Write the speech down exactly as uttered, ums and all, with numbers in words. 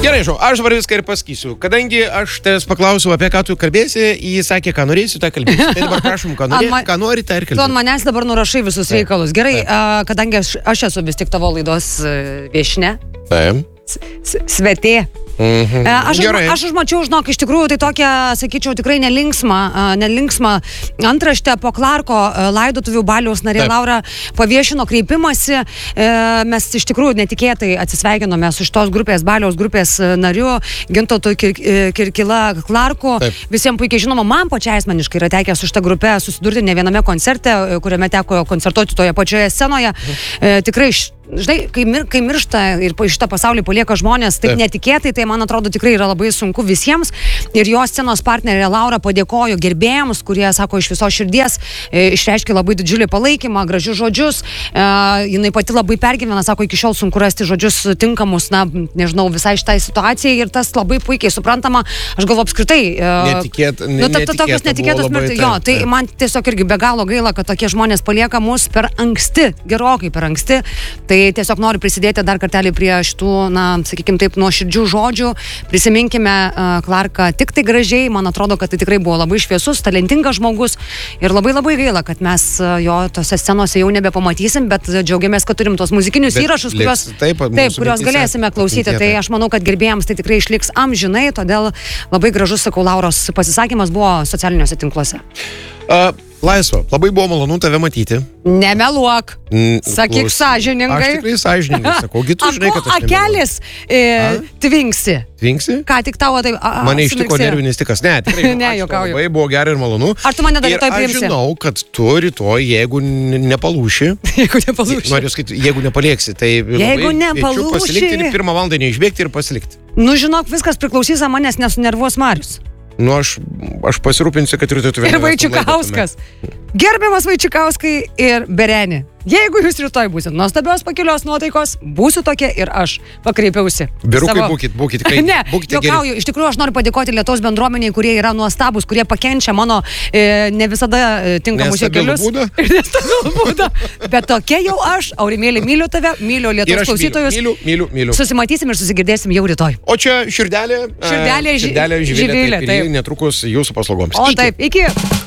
Gerai, žinau, aš dabar viską ir pasakysiu. Kadangi aš tavęs paklausiau, apie ką tu kalbėsi, jis sakė, ką norėsiu, tą kalbėsiu. Tai dabar prašom, ką, norė, man... ką nori, tą ir kalbėsiu. Tu ant manęs dabar nurašai visus Taip. reikalus. Gerai, Taip. A, kadangi aš, aš esu vis tik tavo laidos viešne. Taip. Svetė. Mhm. Aš, aš užmačiau, žinok, iš tikrųjų tai tokia, sakyčiau, tikrai nelinksma, nelinksma antraštė po Clarko laidotuvių baliaus narė Taip. Laura paviešino kreipimąsi. Mes iš tikrųjų netikėtai atsisveikinome su šitos grupės, baliaus grupės nariu Gintautu Kirkila Clarku. Taip. Visiems puikiai žinoma, man pačiai asmeniškai yra tekę su šita grupė susidurti ne viename koncerte, kuriame teko koncertuoti toje pačioje scenoje. Mhm. Tikrai žinai, kai, mir, kai miršta ir po šitą pasaulį palieka žmonės taip, taip netikėtai, tai man atrodo tikrai yra labai sunku visiems. Ir jo scenos partnerė Laura padėkojo gerbėjams, kurie, sako, iš viso širdies e, išreiškė labai didžiulį palaikymą, gražius žodžius. E, jinai pati labai pergyvena, sako, iki šiol sunku rasti žodžius tinkamus, na, nežinau, visai šitai situacijai ir tas labai puikiai suprantama. Aš galvoju apskritai. E, Netikėt, ne, nu, ta, ta, tokios netikėtos mirtis. Jo, tai taip. Man tiesiog irgi be galo gaila, kad tokie žmonės palieka mus per anksti, gerokai per anksti. Tai tiesiog noriu prisidėti dar kartelį prie šitų, na, sakykime taip, nuoširdžių žodžių. Prisiminkime uh, Clarką tik tai gražiai. Man atrodo, kad tai tikrai buvo labai šviesus, talentingas žmogus. Ir labai labai gaila, kad mes uh, jo tose scenose jau nebepamatysim, bet džiaugiamės, kad turim tos muzikinius bet įrašus, kuriuos, taip, taip, kuriuos galėsime klausyti. Tai aš manau, kad gerbėjams tai tikrai išliks amžinai, todėl labai gražus, sakau, Lauros pasisakymas buvo socialiniuose tinkluose. Uh, Laisva, labai buvo malonu tave matyti. Nemeluok. Mm, Sakyk klaus... sąžiningai. Aš tikrai sąžiningai sakau. Gitu, žinai, kad aš akelis e, tvinksi. Tvinksi? Ką tik tavo tai... A, mane ištiko nervinis tikas. Ne, tikrai. ne, juokauju. Labai buvo gerai ir malonu. Ar tu mane dar rytoj priimsi? Aš žinau, kad tu rytoj, jeigu nepalūši... jeigu nepalūši. Noriu sakyti, jeigu nepalieksi, tai... Jeigu nepalūši... Pasilikti ir pirmą valandą neišbėgti ir pasilikti. Nu, žinok, viskas priklausys, manęs nesunervuos Marius. Nu, aš, aš pasirūpinsiu, kad rytoj tu vieną. Ir Vaičiukauskas. Gerbiamas Vaičiukauskai ir Bereni. Jeigu jūs rytoj būsit nuostabios pakilios nuotaikos, būsiu tokia ir aš pakreipiausi. Birukai savo... būkit, būkit tikrai. Ne, būkite juokauju, geri. iš tikrųjų aš noriu padėkoti Lietuvos bendruomeniai, kurie yra nuostabus, kurie pakenčia mano e, ne visada e, tinkamus juokelius. Nestabilų būdą. Bet tokia jau aš, Aurimėlė, myliu tave, myliu Lietuvos klausytojus. Myliu, myliu, myliu. Susimatysim ir susigirdėsim jau rytoj. O čia širdelė. Širdelė, širdelė živilė, taip, netrukus jūsų paslaugoms. O taip, iki.